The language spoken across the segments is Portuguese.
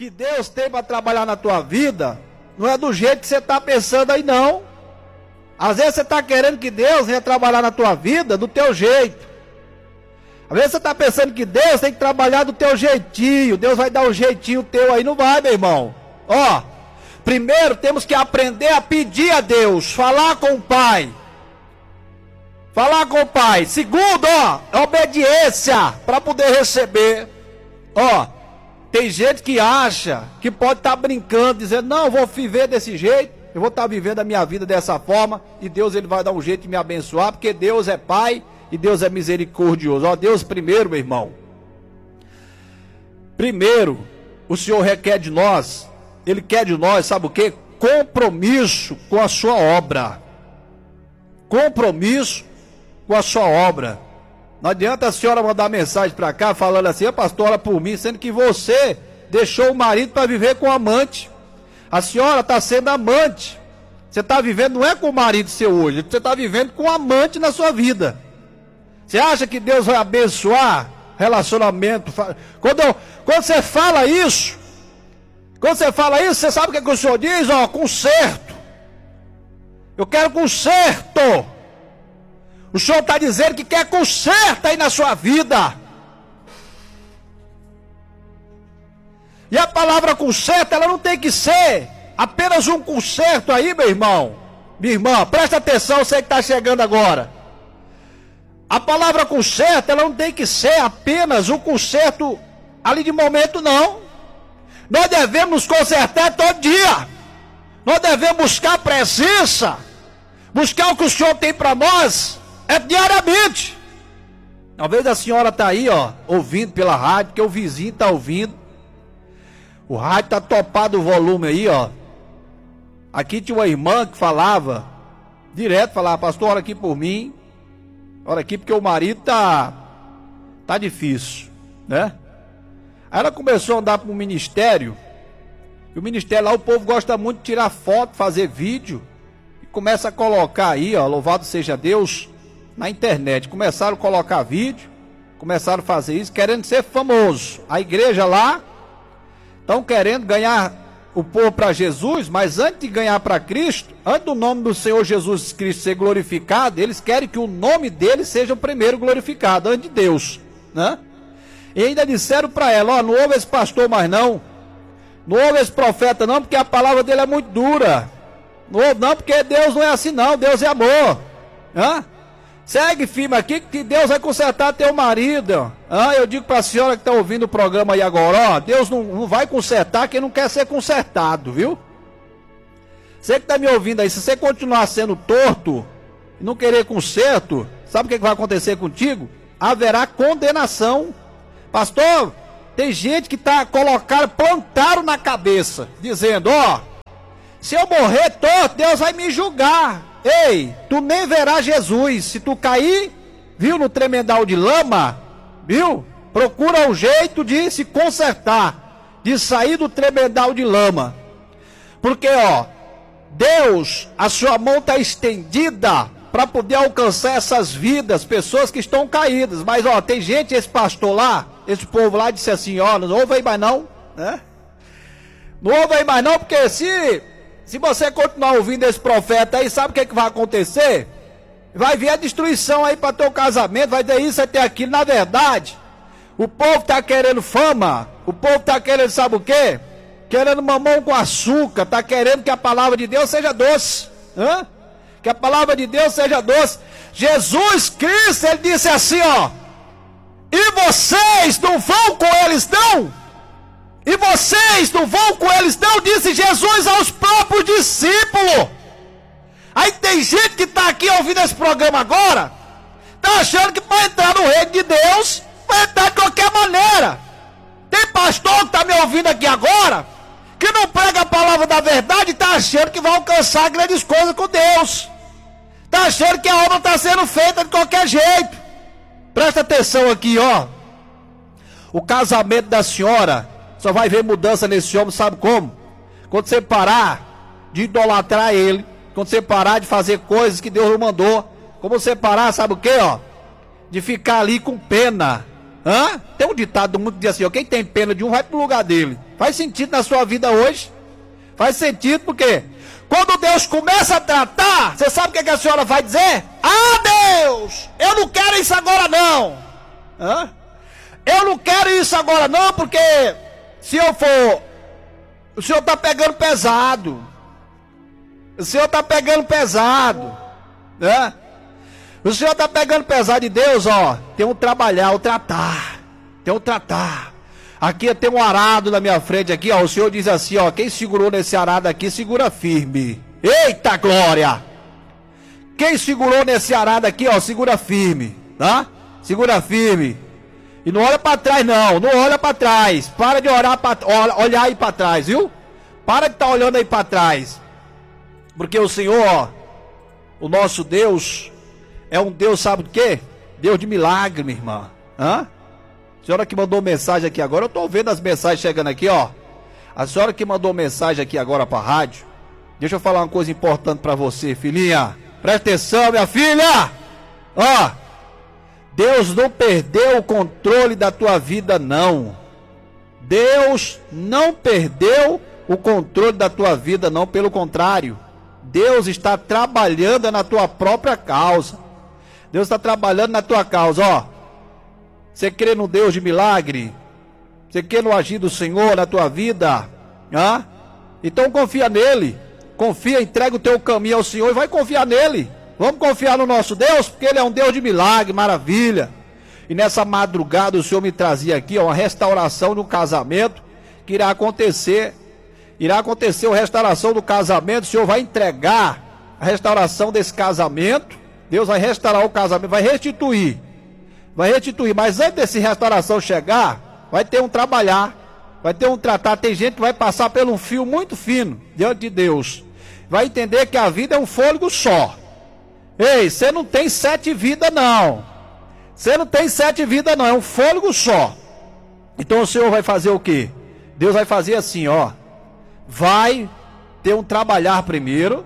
que Deus tem para trabalhar na tua vida, não é do jeito que você está pensando aí não. Às vezes você está querendo que Deus venha trabalhar na tua vida do teu jeito. Às vezes você está pensando que Deus tem que trabalhar do teu jeitinho. Deus vai dar um jeitinho teu aí, não vai, meu irmão. Ó, primeiro temos que aprender a pedir a Deus, falar com o Pai. Falar com o Pai. Segundo, ó, obediência para poder receber. Ó, tem gente que acha que pode estar brincando, dizendo, não, eu vou viver desse jeito, eu vou estar vivendo a minha vida dessa forma, e Deus ele vai dar um jeito de me abençoar, porque Deus é Pai e Deus é misericordioso. Ó, Deus primeiro, meu irmão. Primeiro, o Senhor requer de nós, Ele quer de nós, sabe o quê? Compromisso com a sua obra. Compromisso com a sua obra. Não adianta a senhora mandar mensagem para cá falando assim, pastor, ora por mim, sendo que você deixou o marido para viver com o amante. A senhora está sendo amante. Você está vivendo, não é com o marido seu hoje, você está vivendo com o amante na sua vida. Você acha que Deus vai abençoar relacionamento? Quando você fala isso, você sabe o que o Senhor diz? Ó, conserto. Eu quero conserto. O Senhor está dizendo que quer conserto aí na sua vida. E a palavra conserto, ela não tem que ser apenas um conserto aí, meu irmão. Minha irmã, presta atenção, você que está chegando agora. A palavra conserto, ela não tem que ser apenas um conserto ali de momento, não. Nós devemos consertar todo dia. Nós devemos buscar a presença. Buscar o que o Senhor tem para nós. É diariamente. Talvez a senhora está aí, ó, ouvindo pela rádio, porque o vizinho está ouvindo. O rádio está topado o volume aí, ó. Aqui tinha uma irmã que falava, direto, falava, pastor, ora aqui por mim. Ora aqui porque o marido tá difícil, né? Aí ela começou a andar para o ministério. E o ministério lá, o povo gosta muito de tirar foto, fazer vídeo. E começa a colocar aí, ó, louvado seja Deus, na internet. Começaram a colocar vídeo, começaram a fazer isso, querendo ser famoso. A igreja lá, estão querendo ganhar o povo para Jesus, mas antes de ganhar para Cristo, antes do nome do Senhor Jesus Cristo ser glorificado, eles querem que o nome dele seja o primeiro glorificado, antes de Deus, né? E ainda disseram para ela, ó, não ouve esse pastor mais não, não ouve esse profeta não, porque a palavra dele é muito dura, não ouve não, porque Deus não é assim não, Deus é amor, né? Segue firme aqui que Deus vai consertar teu marido. Eu digo para a senhora que está ouvindo o programa aí agora, ó, Deus não vai consertar quem não quer ser consertado, viu? Você que está me ouvindo aí, se você continuar sendo torto e não querer conserto, sabe o que vai acontecer contigo? Haverá condenação. Pastor, tem gente que plantaram na cabeça, dizendo, ó, se eu morrer torto, Deus vai me julgar. Ei, tu nem verás Jesus. Se tu cair, viu, no tremedal de lama, viu? Procura um jeito de se consertar, de sair do tremedal de lama. Porque, ó, Deus, a sua mão está estendida para poder alcançar essas vidas, pessoas que estão caídas. Mas, ó, tem gente, esse pastor lá, esse povo lá disse assim, ó, não ouve aí mais não, né? Não ouve aí mais não, porque se você continuar ouvindo esse profeta aí, sabe o que vai acontecer? Vai vir a destruição aí para teu casamento, vai ter isso, vai ter aquilo. Na verdade, o povo está querendo fama, o povo está querendo, sabe o quê? Querendo mamão com açúcar, está querendo que a palavra de Deus seja doce, que a palavra de Deus seja doce. Jesus Cristo, ele disse assim, ó, e vocês não vão com eles não? E vocês não vão com eles não, disse Jesus aos próprios discípulos. Aí tem gente que está aqui ouvindo esse programa agora, está achando que para entrar no reino de Deus, vai entrar de qualquer maneira. Tem pastor que está me ouvindo aqui agora, que não prega a palavra da verdade e está achando que vai alcançar grandes coisas com Deus. Está achando que a obra está sendo feita de qualquer jeito. Presta atenção aqui, ó. O casamento da senhora só vai ver mudança nesse homem, sabe como? Quando você parar de idolatrar ele, quando você parar de fazer coisas que Deus não mandou, quando você parar, sabe o que, ó? De ficar ali com pena, Tem um ditado do mundo que diz assim, ó, quem tem pena de um vai pro lugar dele. Faz sentido na sua vida hoje? Faz sentido porque quando Deus começa a tratar, você sabe o que a senhora vai dizer? Ah, Deus, eu não quero isso agora não. Eu não quero isso agora não, porque se eu for, o senhor está pegando pesado. O senhor está pegando pesado, né? O senhor está pegando pesado de Deus, ó. Tem um trabalhar, um tratar. Tem um tratar. Aqui tem um arado na minha frente aqui, ó. O senhor diz assim, ó. Quem segurou nesse arado aqui, segura firme. Eita glória! Quem segurou nesse arado aqui, ó, segura firme, tá? Segura firme. E não olha para trás não, não olha para trás. Para de olhar aí para trás, viu? Para de estar olhando aí para trás. Porque o Senhor, ó, o nosso Deus é um Deus, sabe do quê? Deus de milagre, minha irmã. A senhora que mandou mensagem aqui agora, eu estou vendo as mensagens chegando aqui, ó. A senhora que mandou mensagem aqui agora para a rádio, deixa eu falar uma coisa importante para você, filhinha. Presta atenção, minha filha. Ó, Deus não perdeu o controle da tua vida, não. Deus não perdeu o controle da tua vida, não. Pelo contrário, Deus está trabalhando na tua própria causa. Deus está trabalhando na tua causa, ó. Você crê no Deus de milagre? Você crê no agir do Senhor na tua vida? Então confia nele. Confia, entrega o teu caminho ao Senhor e vai confiar nele. Vamos confiar no nosso Deus, porque ele é um Deus de milagre, maravilha. E nessa madrugada o Senhor me trazia aqui, ó, uma restauração no casamento que irá acontecer. Irá acontecer a restauração do casamento. O Senhor vai entregar a restauração desse casamento. Deus vai restaurar o casamento, vai restituir. Mas antes dessa restauração chegar, vai ter um trabalhar, vai ter um tratar. Tem gente que vai passar por um fio muito fino diante de Deus. Vai entender que a vida é um fôlego só. Ei, você não tem 7 vidas não. Você não tem 7 vidas não, é um fôlego só. Então o Senhor vai fazer o quê? Deus vai fazer assim, ó. Vai ter um trabalhar primeiro.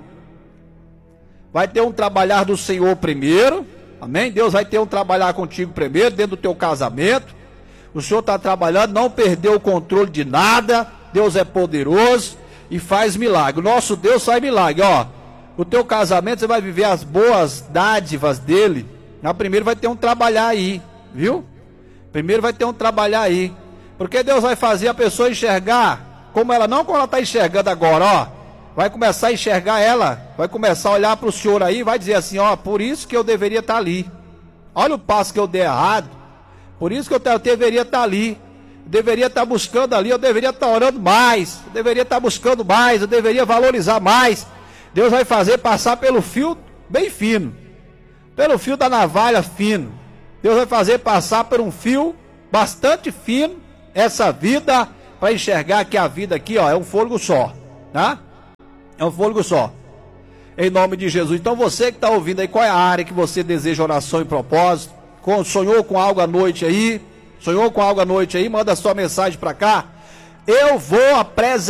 Vai ter um trabalhar do Senhor primeiro. Amém? Deus vai ter um trabalhar contigo primeiro, dentro do teu casamento. O Senhor está trabalhando, não perdeu o controle de nada. Deus é poderoso e faz milagre. O nosso Deus faz milagre, ó. O teu casamento, você vai viver as boas dádivas dele. Primeiro vai ter um trabalhar aí, viu? Primeiro vai ter um trabalhar aí. Porque Deus vai fazer a pessoa enxergar como ela, não como ela está enxergando agora, ó. Vai começar a enxergar ela, vai começar a olhar para o Senhor aí, vai dizer assim, ó, por isso que eu deveria estar ali. Olha o passo que eu dei errado. Por isso que eu deveria estar ali. Eu deveria estar buscando ali, eu deveria estar orando mais. Eu deveria estar buscando mais, eu deveria valorizar mais. Deus vai fazer passar pelo fio bem fino. Pelo fio da navalha fino. Deus vai fazer passar por um fio bastante fino essa vida, para enxergar que a vida aqui, ó, é um fôlego só, tá? É um fôlego só. Em nome de Jesus. Então você que está ouvindo aí, qual é a área que você deseja oração e propósito? Sonhou com algo à noite aí? Sonhou com algo à noite aí? Manda sua mensagem para cá. Eu vou apresentar